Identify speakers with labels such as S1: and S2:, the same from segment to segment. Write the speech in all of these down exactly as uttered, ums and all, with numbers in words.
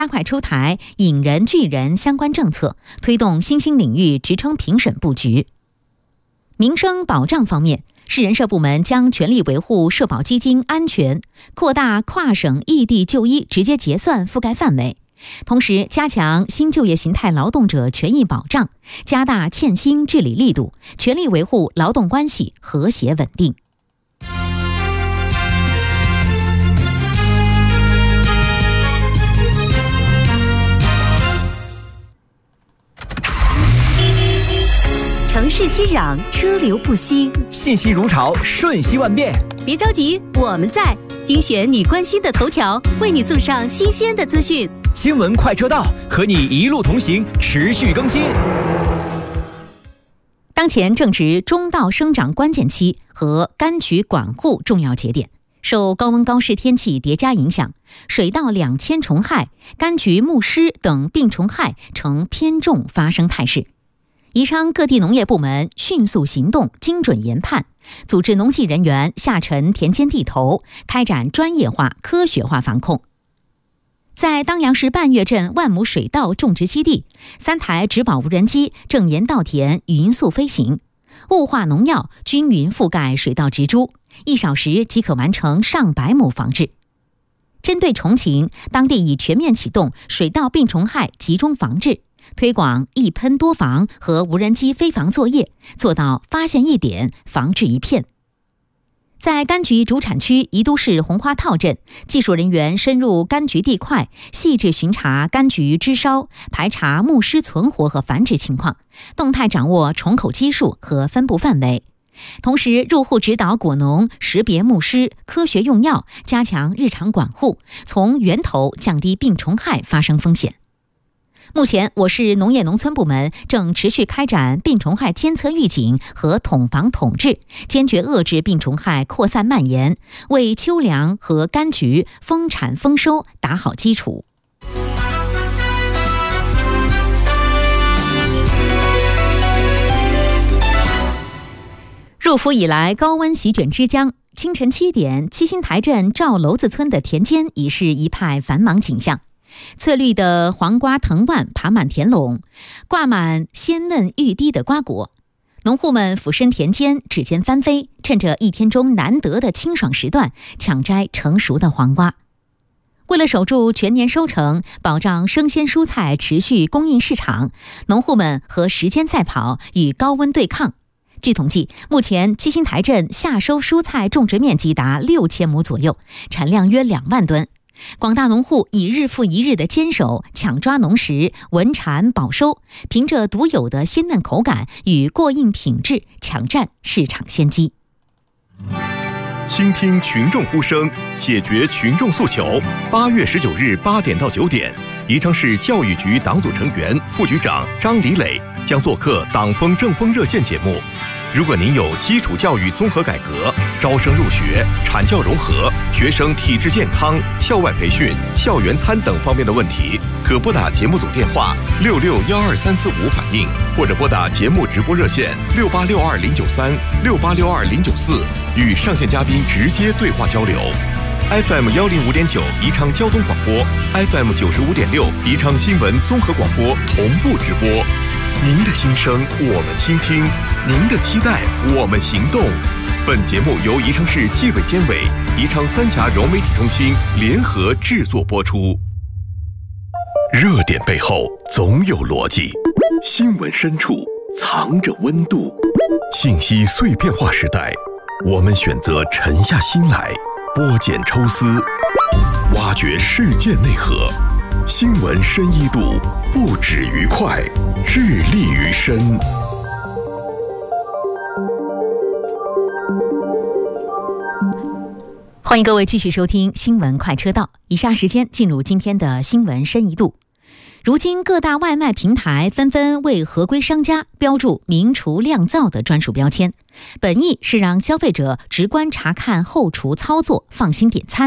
S1: 加快出台引人聚人相关政策，推动新兴领域职称评审布局。民生保障方面，市人社部门将全力维护社保基金安全，扩大跨省异地就医直接结算覆盖范围，同时加强新就业形态劳动者权益保障，加大欠薪治理力度，全力维护劳动关系和谐稳定。
S2: 城市熙攘，车流不息，
S3: 信息如潮，瞬息万变。
S2: 别着急，我们在精选你关心的头条，为你送上新鲜的资讯。
S3: 新闻快车道，和你一路同行，持续更新。
S1: 当前正值中稻生长关键期和柑橘管护重要节点，受高温高湿天气叠加影响，水稻两千虫害、柑橘木虱等病虫害呈偏重发生态势。宜昌各地农业部门迅速行动，精准研判，组织农技人员下沉田间地头，开展专业化、科学化防控。在当阳市半月镇万亩水稻种植基地，三台植保无人机正沿稻田匀速飞行，雾化农药均匀覆盖水稻植株，一小时即可完成上百亩防治。针对虫情，当地已全面启动水稻病虫害集中防治，推广一喷多防和无人机飞防作业，做到发现一点，防治一片。在柑橘主产区宜都市红花套镇，技术人员深入柑橘地块，细致巡查柑橘枝梢，排查木虱存活和繁殖情况，动态掌握虫口基数和分布范围。同时，入户指导果农识别木虱，科学用药，加强日常管护，从源头降低病虫害发生风险。目前，我市农业农村部门正持续开展病虫害监测预警和统防统治，坚决遏制病虫害扩散蔓延，为秋粮和柑橘丰产丰收打好基础。入伏以来，高温席卷之江。清晨七点，七星台镇赵楼子村的田间已是一派繁忙景象。翠绿的黄瓜藤蔓爬满田垄，挂满鲜嫩欲滴的瓜果。农户们俯身田间，指尖翻飞，趁着一天中难得的清爽时段，抢摘成熟的黄瓜。为了守住全年收成，保障生鲜蔬菜持续供应市场，农户们和时间赛跑，与高温对抗。据统计，目前七星台镇夏收蔬菜种植面积达六千亩左右，产量约两万吨。广大农户以日复一日的坚守，抢抓农时，稳产保收，凭着独有的鲜嫩口感与过硬品质，抢占市场先机。
S4: 倾听群众呼声，解决群众诉求。八月十九日八点到九点，宜昌市教育局党组成员、副局长张李磊将做客党风政风热线节目。如果您有基础教育综合改革、招生入学、产教融合、学生体质健康、校外培训、校园餐等方面的问题，可拨打节目组电话六六幺二三四五反映，或者拨打节目直播热线六八六二零九三、六八六二零九四，与上线嘉宾直接对话交流。F M 幺零五点九宜昌交通广播 ，F M 九十五点六宜昌新闻综合广播同步直播。您的心声我们倾听，您的期待我们行动。本节目由宜昌市纪委监委、宜昌三峡融媒体中心联合制作播出。热点背后总有逻辑，新闻深处藏着温度。信息碎片化时代，我们选择沉下心来，剥茧抽丝，挖掘事件内核。新闻深一度，不止于快，致力于深。
S1: 欢迎各位继续收听新闻快车道，以下时间进入今天的新闻深一度。如今各大外卖平台纷纷为合规商家标注明厨亮灶的专属标签，本意是让消费者直观查看后厨操作，放心点餐。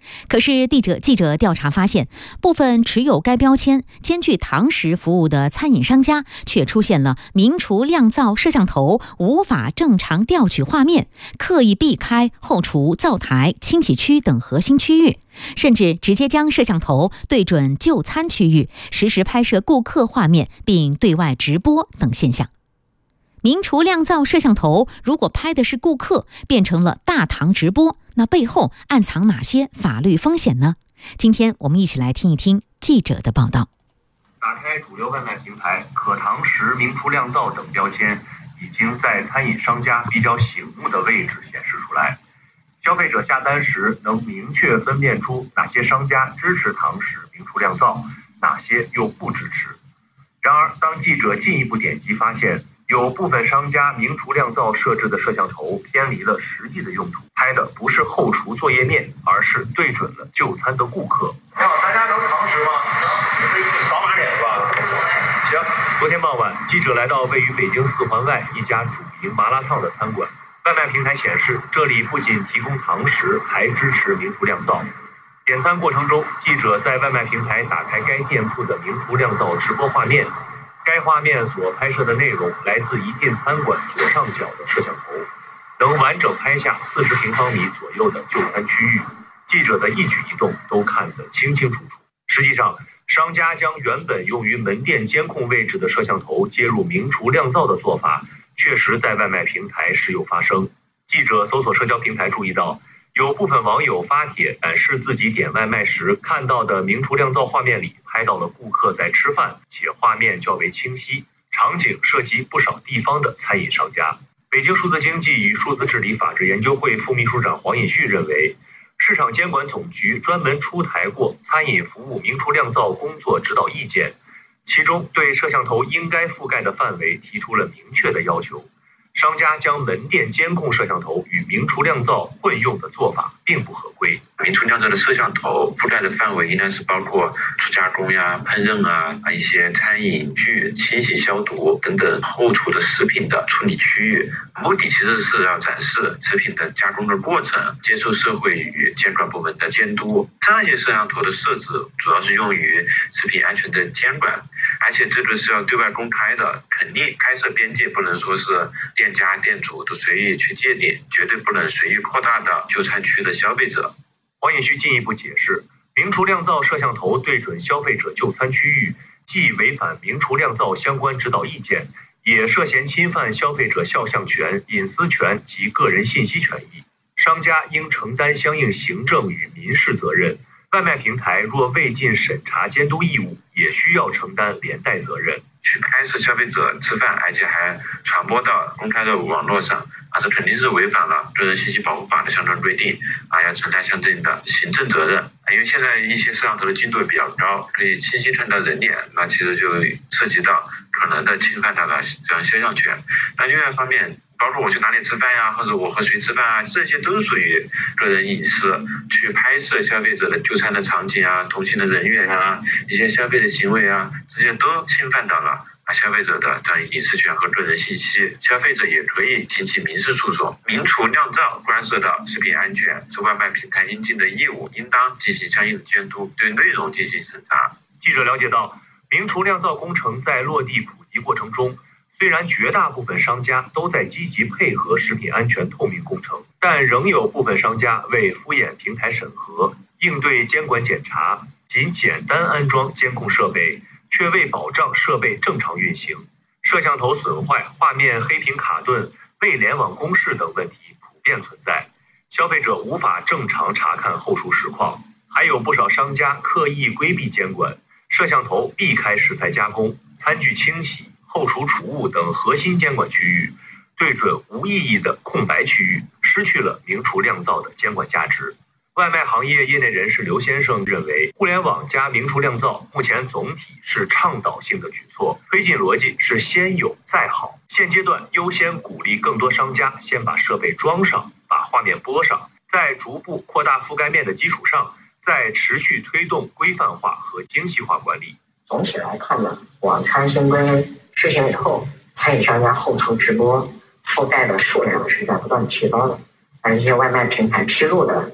S1: 可是记者记者调查发现，部分持有该标签兼具堂食服务的餐饮商家却出现了明厨亮灶摄像头无法正常调取画面，刻意避开后厨、灶台、清洗区等核心区域，甚至直接将摄像头对准就餐区域，实时拍摄顾客画面并对外直播等现象。明厨亮灶摄像头如果拍的是顾客，变成了大堂直播，那背后暗藏哪些法律风险呢？今天我们一起来听一听记者的报道。
S5: 打开主流外卖平台，可堂食、明厨亮灶等标签已经在餐饮商家比较醒目的位置显示出来，消费者下单时能明确分辨出哪些商家支持堂食、明厨亮灶，哪些又不支持。然而，当记者进一步点击发现，有部分商家明厨亮灶设置的摄像头偏离了实际的用途，拍的不是后厨作业面，而是对准了就餐的顾客。你好，大家能堂食吗？可以扫码点是吧？行。昨天傍晚，记者来到位于北京四环外一家主营麻辣烫的餐馆，外卖平台显示，这里不仅提供堂食，还支持明厨亮灶。点餐过程中，记者在外卖平台打开该店铺的明厨亮灶直播画面。该画面所拍摄的内容来自一进餐馆左上角的摄像头，能完整拍下四十平方米左右的就餐区域，记者的一举一动都看得清清楚楚。实际上，商家将原本用于门店监控位置的摄像头接入明厨亮灶的做法，确实在外卖平台时有发生。记者搜索社交平台注意到，有部分网友发帖展示自己点外卖时看到的明厨亮灶画面里拍到了顾客在吃饭，且画面较为清晰，场景涉及不少地方的餐饮商家。北京数字经济与数字治理法治研究会副秘书长黄尹旭认为，市场监管总局专门出台过餐饮服务明厨亮灶工作指导意见，其中对摄像头应该覆盖的范围提出了明确的要求。商家将门店监控摄像头与明厨亮灶混用的做法并不合规。
S6: 明厨亮灶的摄像头覆盖的范围应该是包括初加工呀、烹饪啊、一些餐饮具、清洗消毒等等后厨的食品的处理区域。目的其实是要展示食品的加工的过程，接受社会与监管部门的监督。这些摄像头的设置主要是用于食品安全的监管，而且这个是要对外公开的，肯定开设边界不能说是店家店主都随意去界定，绝对不能随意扩大到就餐区的消费者。
S5: 黄尹旭进一步解释，明厨亮灶摄像头对准消费者就餐区域，既违反明厨亮灶相关指导意见，也涉嫌侵犯消费者肖像权、隐私权及个人信息权益，商家应承担相应行政与民事责任。外卖平台若未尽审查监督义务，也需要承担连带责任。
S6: 去拍摄消费者吃饭，而且还传播到公开的网络上，啊，这肯定是违反了个人信息保护法的相关规定，啊，要承担相应的行政责任。因为现在一些摄像头的精度比较高，可以清晰看到人脸，那其实就涉及到可能的侵犯他的这样肖像权。那另外一方面，包括我去哪里吃饭呀，或者我和谁吃饭啊，这些都是属于个人隐私。去拍摄消费者的就餐的场景啊、同行的人员啊、一些消费的行为啊，这些都侵犯到了啊消费者的这样隐私权和个人信息。消费者也可以提起民事诉讼。明厨亮灶关涉到食品安全，是外卖平台应尽的义务，应当进行相应的监督，对内容进行审查。
S5: 记者了解到，明厨亮灶工程在落地普及过程中，虽然绝大部分商家都在积极配合食品安全透明工程，但仍有部分商家为敷衍平台审核、应对监管检查，仅简单安装监控设备，却未保障设备正常运行，摄像头损坏、画面黑屏卡顿、未联网公示等问题普遍存在，消费者无法正常查看后厨实况。还有不少商家刻意规避监管，摄像头避开食材加工、餐具清洗、后厨储物等核心监管区域，对准无意义的空白区域，失去了明厨亮灶的监管价值。外卖行业业内人士刘先生认为，互联网加明厨亮灶目前总体是倡导性的举措，推进逻辑是先有再好。现阶段优先鼓励更多商家先把设备装上，把画面播上，在逐步扩大覆盖面的基础上，再持续推动规范化和精细化管理。
S7: 总体来看呢，网餐新规实行以后，餐饮商家后厨直播覆盖的数量是在不断提高的，而一些外卖平台披露的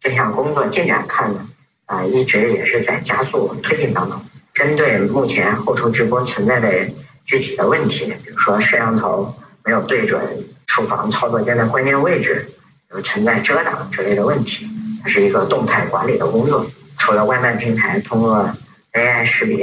S7: 这项工作进展看呢，啊、呃，一直也是在加速推进当中。针对目前后厨直播存在的具体的问题，比如说摄像头没有对准厨房操作间的关键位置，有存在遮挡之类的问题，它是一个动态管理的工作。除了外卖平台通过 A I 识别